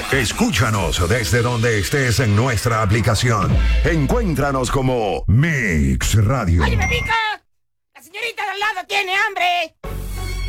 Escúchanos desde donde estés en nuestra aplicación. Encuéntranos como Mix Radio. ¡Oye, me pica! ¡La señorita de al lado tiene hambre!